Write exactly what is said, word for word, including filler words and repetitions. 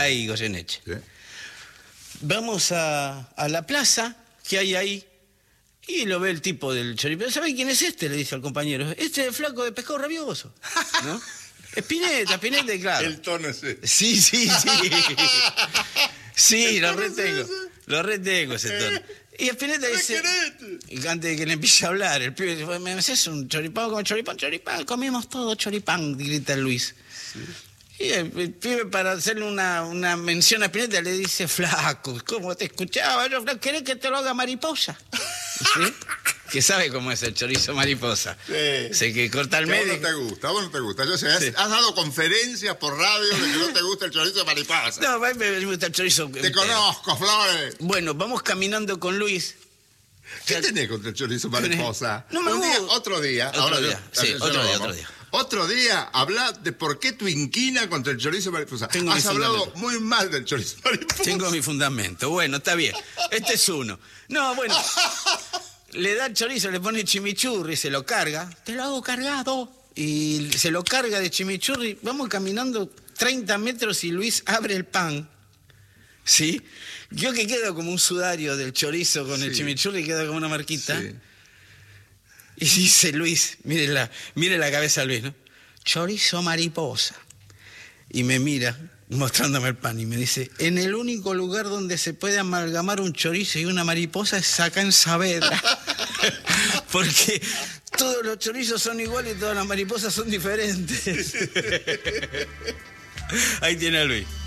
y Goyeneche. ¿Sí? Vamos a, a la plaza que hay ahí y lo ve el tipo del choripán. ¿Sabe quién es este? Le dice al compañero. Este es el flaco de pescado rabioso, ¿no? Espineta, Espineta, claro. El tono es ese. Sí, sí, sí. Sí, lo retengo. Lo retengo ese tono. Y Espineta dice, y antes de que le empiece a hablar, el pibe dice, ¿me haces un choripán con choripán? Choripán, comimos todo choripán, grita Luis. Sí. Y el, el pibe, para hacerle una, una mención a Espineta, le dice, flaco, ¿cómo te escuchaba? Yo, ¿querés que te lo haga mariposa? ¿Sí? Que sabe cómo es el chorizo mariposa. Sí. Sé que corta el que medio. A vos no te gusta, a vos no te gusta. Yo sé, has, sí. has dado conferencias por radio de que no te gusta el chorizo mariposa. No, a mí me gusta el chorizo. Te entero. conozco, Flores. Bueno, vamos caminando con Luis. ¿Qué ya... tenés contra el chorizo mariposa? No me Un día, gusta. otro día. Otro ahora día, yo, sí, otro día, otro día. Otro día, habla de por qué tu inquina contra el chorizo mariposa. Tengo Has hablado muy mal del chorizo mariposa. Tengo mi fundamento. Bueno, está bien. Este es uno. No, bueno. Le da el chorizo, le pone chimichurri, se lo carga. Te lo hago cargado. Y se lo carga de chimichurri. Vamos caminando treinta metros y Luis abre el pan. ¿Sí? Yo que quedo como un sudario del chorizo con sí. el chimichurri, queda como una marquita. Sí. Y dice Luis, mire la, mire la cabeza de Luis, ¿no? Chorizo mariposa. Y me mira, mostrándome el pan, y me dice, en el único lugar donde se puede amalgamar un chorizo y una mariposa es acá en Saavedra. Porque todos los chorizos son iguales y todas las mariposas son diferentes. Ahí tiene a Luis.